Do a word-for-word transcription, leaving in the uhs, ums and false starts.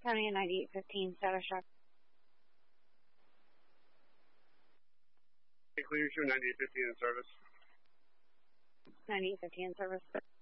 County ninety-eight fifteen, status check. Clear, ninety-eight fifteen in service. ninety-eight fifteen in service.